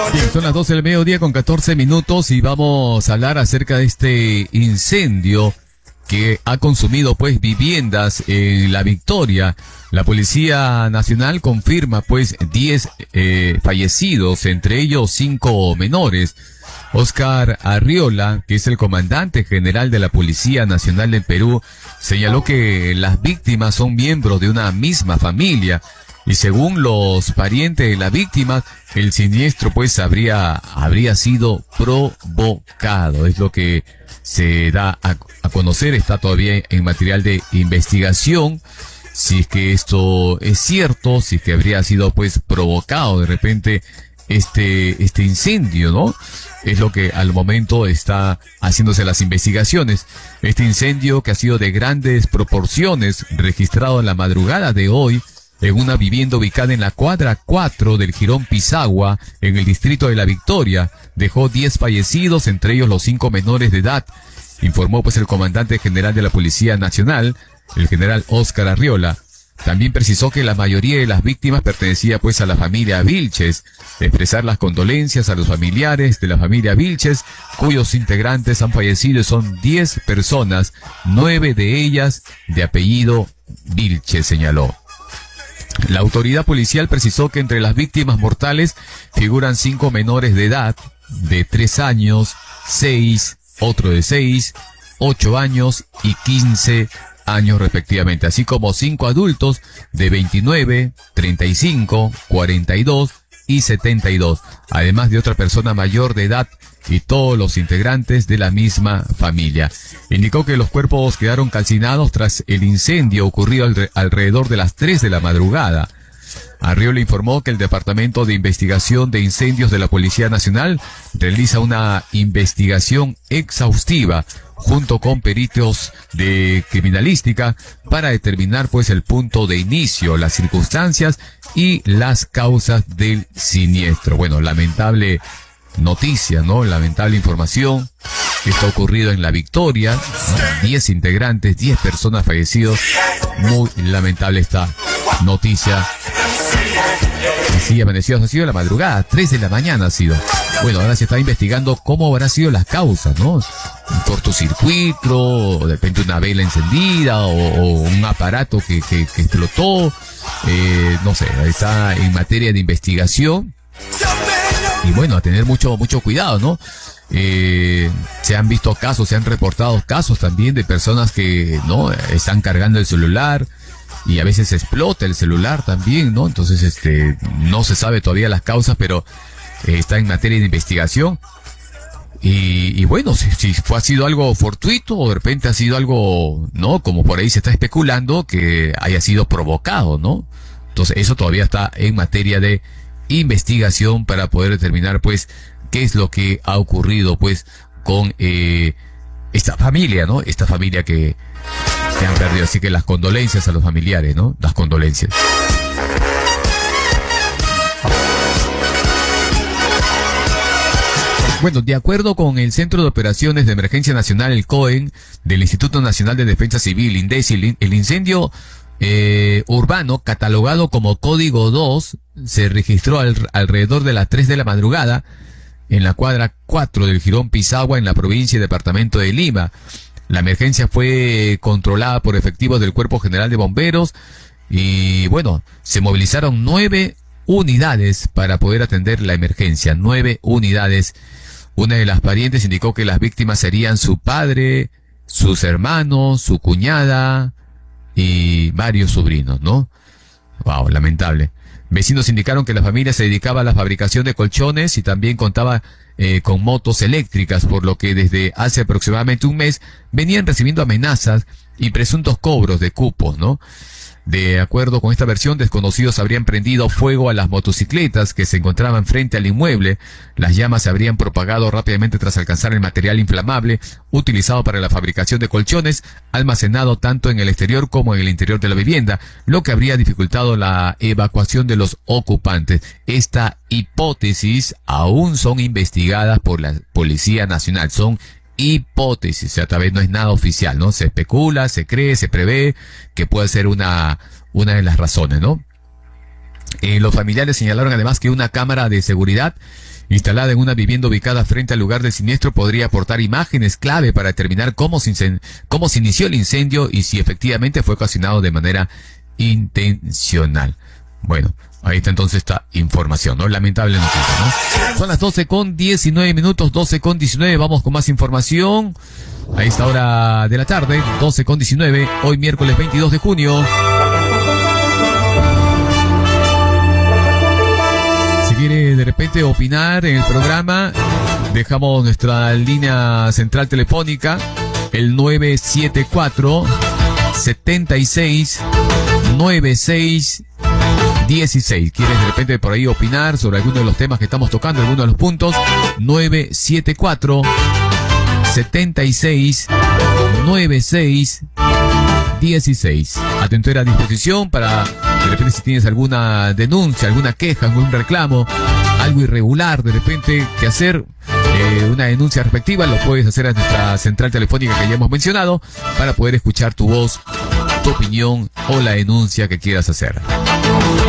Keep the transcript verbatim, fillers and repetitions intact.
Bien, son las doce del mediodía con catorce minutos y vamos a hablar acerca de este incendio que ha consumido pues viviendas en La Victoria. La Policía Nacional confirma pues diez eh, fallecidos, entre ellos cinco menores. Oscar Arriola, que es el comandante general de la Policía Nacional del Perú, señaló que las víctimas son miembros de una misma familia y según los parientes de las víctimas, el siniestro pues habría, habría sido provocado. Es lo que se da a, a conocer, está todavía en material de investigación. Si es que esto es cierto, si es que habría sido pues provocado de repente este, este incendio, ¿no? Es lo que al momento está haciéndose las investigaciones. Este incendio que ha sido de grandes proporciones, registrado en la madrugada de hoy, en una vivienda ubicada en la cuadra cuatro del Jirón Pisagua, en el distrito de La Victoria, dejó diez fallecidos, entre ellos los cinco menores de edad, informó pues el comandante general de la Policía Nacional, el general Oscar Arriola. También precisó que la mayoría de las víctimas pertenecía pues a la familia Vilches. Expresar las condolencias a los familiares de la familia Vilches, cuyos integrantes han fallecido, son diez personas, nueve de ellas de apellido Vilches, señaló. La autoridad policial precisó que entre las víctimas mortales figuran cinco menores de edad, de tres años, seis, otro de seis, ocho años y quince años respectivamente, así como cinco adultos de veintinueve, treinta y cinco, cuarenta y dos y setenta y dos, además de otra persona mayor de edad y todos los integrantes de la misma familia. Indicó que los cuerpos quedaron calcinados tras el incendio ocurrido alre- alrededor de las tres de la madrugada. Arriola informó que el Departamento de Investigación de Incendios de la Policía Nacional realiza una investigación exhaustiva junto con peritos de criminalística para determinar pues el punto de inicio, las circunstancias y las causas del siniestro. Bueno, lamentable noticia, ¿no? Lamentable información. Esto ha ocurrido en La Victoria, ¿no? diez integrantes, diez personas fallecidos. Muy lamentable esta noticia. Así amaneció, ha sido la madrugada, tres de la mañana ha sido. Bueno, ahora se está investigando cómo habrá sido las causas, ¿no? Un cortocircuito, o de repente una vela encendida, o, o un aparato que, que, que explotó. Eh, no sé, está en materia de investigación. Y bueno, a tener mucho, mucho cuidado, ¿no? Eh, se han visto casos, se han reportado casos también de personas que, ¿no? Están cargando el celular y a veces explota el celular también, ¿no? Entonces, este, no se sabe todavía las causas, pero eh, está en materia de investigación. Y, y bueno, si, si fue, ha sido algo fortuito o de repente ha sido algo, ¿no? Como por ahí se está especulando que haya sido provocado, ¿no? Entonces, eso todavía está en materia de investigación para poder determinar, pues, qué es lo que ha ocurrido, pues, con eh, esta familia, ¿no? Esta familia que se han perdido. Así que las condolencias a los familiares, ¿no? Las condolencias. Bueno, de acuerdo con el Centro de Operaciones de Emergencia Nacional, el COEN, del Instituto Nacional de Defensa Civil, INDECI, el incendio eh, urbano, catalogado como Código dos, se registró al, alrededor de las tres de la madrugada en la cuadra cuatro del Jirón Pisagua, en la provincia y departamento de Lima. La emergencia fue controlada por efectivos del Cuerpo General de Bomberos y, bueno, se movilizaron nueve unidades para poder atender la emergencia. Nueve unidades. Una de las parientes indicó que las víctimas serían su padre, sus hermanos, su cuñada y varios sobrinos, ¿no? Wow, lamentable. Vecinos indicaron que la familia se dedicaba a la fabricación de colchones y también contaba eh, con motos eléctricas, por lo que desde hace aproximadamente un mes venían recibiendo amenazas y presuntos cobros de cupos, ¿no? De acuerdo con esta versión, desconocidos habrían prendido fuego a las motocicletas que se encontraban frente al inmueble. Las llamas se habrían propagado rápidamente tras alcanzar el material inflamable utilizado para la fabricación de colchones, almacenado tanto en el exterior como en el interior de la vivienda, lo que habría dificultado la evacuación de los ocupantes. Esta hipótesis aún son investigadas por la Policía Nacional. Son hipótesis, o sea, tal vez no es nada oficial, ¿no? Se especula, se cree, se prevé que puede ser una, una de las razones, ¿no? Eh, los familiares señalaron además que una cámara de seguridad instalada en una vivienda ubicada frente al lugar del siniestro podría aportar imágenes clave para determinar cómo se, incen- cómo se inició el incendio y si efectivamente fue ocasionado de manera intencional. Bueno, ahí está entonces esta información, ¿no? Lamentable noticia, ¿no? Son las doce con diecinueve minutos, doce con diecinueve, vamos con más información. A esta hora de la tarde, doce con diecinueve, hoy miércoles veintidós de junio. Si quiere de repente opinar en el programa, dejamos nuestra línea central telefónica, el nueve siete cuatro, setenta y seis, noventa y seis dieciséis. ¿Quieres de repente por ahí opinar sobre alguno de los temas que estamos tocando, alguno de los puntos? nueve siete cuatro, setenta y seis, noventa y seis dieciséis. Atento a disposición para, de repente, si tienes alguna denuncia, alguna queja, algún reclamo, algo irregular, de repente, que hacer, eh, una denuncia respectiva, lo puedes hacer a nuestra central telefónica que ya hemos mencionado, para poder escuchar tu voz, tu opinión o la denuncia que quieras hacer.